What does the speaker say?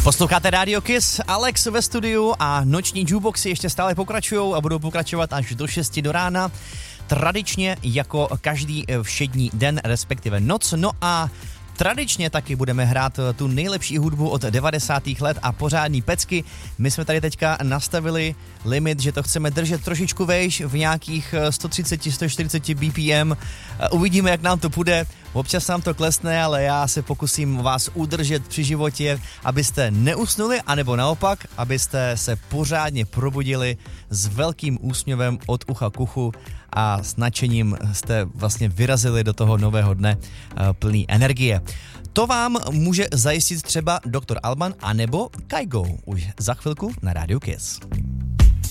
Posloucháte Radio Kiss, Alex ve studiu a noční jukeboxy ještě stále pokračujou a budou pokračovat až do 6 do rána. Tradičně jako každý všední den, respektive noc. No a tradičně taky budeme hrát tu nejlepší hudbu od 90. let a pořádný pecky. My jsme tady teďka nastavili limit, že to chceme držet trošičku vejš v nějakých 130-140 BPM. Uvidíme, jak nám to půjde. Občas nám to klesne, ale já se pokusím vás udržet při životě, abyste neusnuli, anebo naopak, abyste se pořádně probudili s velkým úsměvem od ucha k uchu a s nadšením jste vlastně vyrazili do toho nového dne plný energie. To vám může zajistit třeba Dr. Alban anebo Kygo už za chvilku na Radio Kiss.